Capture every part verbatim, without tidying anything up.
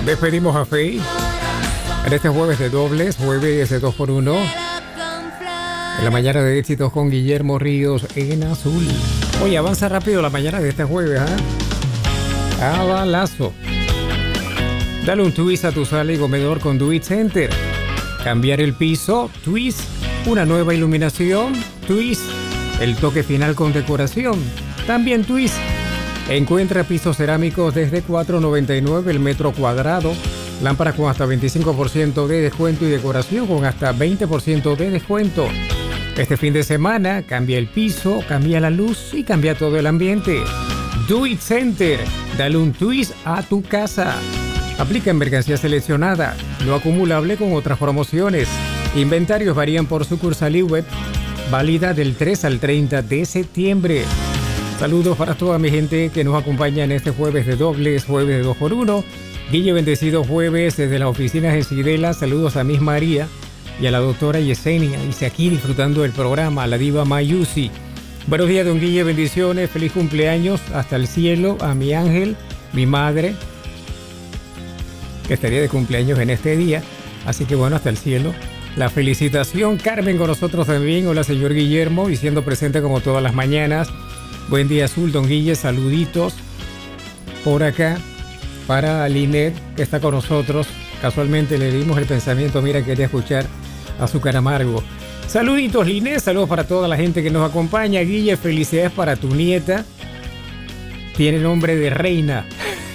Despedimos a Faye en este jueves de dobles, jueves de dos por uno. En la mañana de éxitos con Guillermo Ríos en azul. Oye, avanza rápido la mañana de este jueves, ¿ah? ¿eh? A balazo. Dale un twist a tu sala y comedor con Do It Center. Cambiar el piso, twist. Una nueva iluminación, twist. El toque final con decoración, también twist. Encuentra pisos cerámicos desde cuatro noventa y nueve el metro cuadrado. Lámparas con hasta veinticinco por ciento de descuento y decoración con hasta veinte por ciento de descuento. Este fin de semana, cambia el piso, cambia la luz y cambia todo el ambiente. Do It Center. Dale un twist a tu casa. Aplica en mercancía seleccionada, no acumulable con otras promociones. Inventarios varían por sucursal y web. Válida del tres al treinta de septiembre. Saludos para toda mi gente que nos acompaña en este jueves de dobles, jueves de dos por uno. Guille, bendecido jueves desde las oficinas de Sidela. Saludos a Miss María y a la doctora Yesenia. Dice aquí disfrutando del programa, a la diva Mayusi. Buenos días, don Guille, bendiciones. Feliz cumpleaños hasta el cielo a mi ángel, mi madre, que estaría de cumpleaños en este día. Así que bueno, hasta el cielo. La felicitación. Carmen con nosotros también. Hola, señor Guillermo, y siendo presente como todas las mañanas. Buen día, azul, don Guille. Saluditos por acá para Linet, que está con nosotros. Casualmente le dimos el pensamiento, mira, quería escuchar Azúcar Amargo. Saluditos, Linet. Saludos para toda la gente que nos acompaña. Guille, felicidades para tu nieta. Tiene nombre de reina.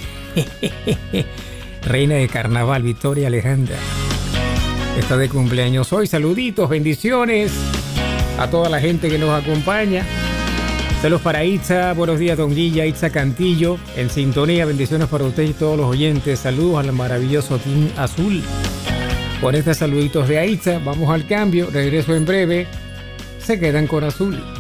Reina de carnaval, Victoria Alejandra. Está de cumpleaños hoy. Saluditos, bendiciones a toda la gente que nos acompaña. Saludos para Itza. Buenos días, don Guilla. Itza Cantillo en sintonía. Bendiciones para usted y todos los oyentes. Saludos al maravilloso Team Azul. Con estos saluditos de Itza, vamos al cambio. Regreso en breve. Se quedan con Azul.